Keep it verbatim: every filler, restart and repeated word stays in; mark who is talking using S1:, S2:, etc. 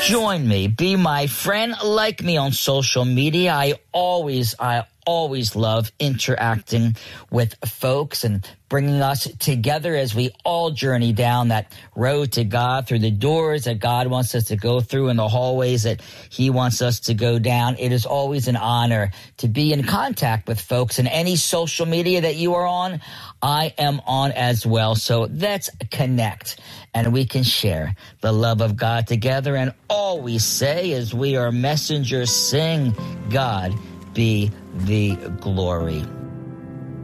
S1: Join me. Be my friend. Like me on social media. I always, I always love interacting with folks and bringing us together as we all journey down that road to God, through the doors that God wants us to go through and the hallways that he wants us to go down. It is always an honor to be in contact with folks. And any social media that you are on, I am on as well. So let's connect and we can share the love of God together. And all we say is we are messengers, sing God be the glory.